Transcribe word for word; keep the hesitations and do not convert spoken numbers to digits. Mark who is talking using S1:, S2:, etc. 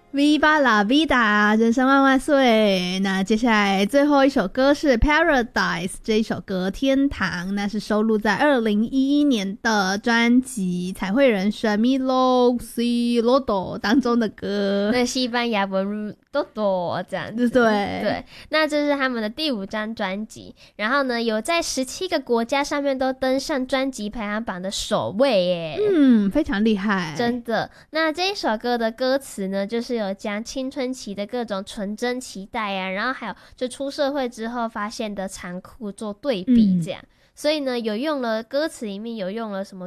S1: Viva la vida， 人生万万岁。那接下来最后一首歌是 Paradise， 这一首歌天堂，那是收录在二零一一年的专辑彩绘人生 Milogro 当中的歌，
S2: 那西班牙文多多这样子。
S1: 对
S2: 对，那这是他们的第五张专辑，然后呢有在十七个国家上面都登上专辑排行榜的首位耶。
S1: 嗯，非常厉害，
S2: 真的。那这一首歌的歌词呢，就是有将青春期的各种纯真期待啊，然后还有就出社会之后发现的残酷做对比这样、嗯、所以呢有用了歌词里面有用了什么